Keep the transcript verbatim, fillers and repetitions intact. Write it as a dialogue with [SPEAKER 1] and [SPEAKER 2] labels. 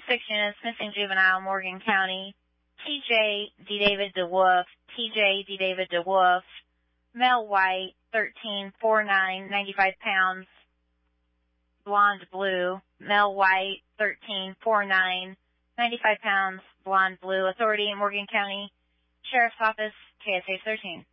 [SPEAKER 1] six units, missing juvenile, Morgan County. T J D. David DeWolf, T J D. David DeWolf, male white, thirteen, four nine, ninety-five pounds, blonde blue, male white, thirteen, four nine, ninety-five pounds, blonde blue. Authority in Morgan County Sheriff's Office, K S H thirteen.